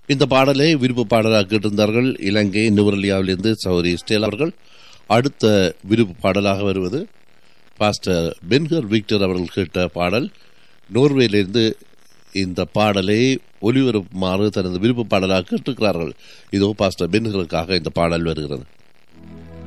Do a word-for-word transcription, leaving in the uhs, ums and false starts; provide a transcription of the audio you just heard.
இந்த பாடலை விருப்ப பாடலாக கேட்டிருந்தார்கள் இலங்கை நுவரெலியாவிலிருந்து சௌரி ஸ்டேல் அவர்கள். அடுத்த விருப்ப பாடலாக வருவது பாஸ்டர் பென்கர் விக்டர் அவர்கள் கேட்ட பாடல். நோர்வேலிருந்து இந்த பாடலை ஒலிபரப்புமாறு தனது விருப்ப பாடலாக கேட்டிருக்கிறார்கள். இதோ பாஸ்டர் பென்கருக்காக இந்த பாடல் வருகிறது.